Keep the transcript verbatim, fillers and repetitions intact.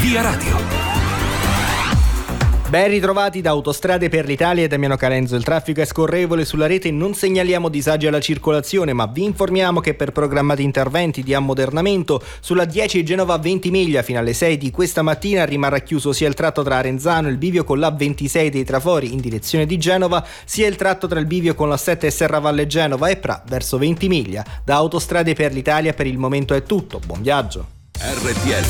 Via Radio. Ben ritrovati da Autostrade per l'Italia e Damiano Carenzo. Il traffico è scorrevole sulla rete, non segnaliamo disagi alla circolazione, ma vi informiamo che per programmati interventi di ammodernamento sulla dieci Genova Ventimiglia fino alle sei di questa mattina rimarrà chiuso sia il tratto tra Arenzano e il bivio con l'A ventisei dei Trafori in direzione di Genova, sia il tratto tra il bivio con l'A sette e Serravalle Genova e Pra verso Ventimiglia. Da Autostrade per l'Italia per il momento è tutto, buon viaggio. R T L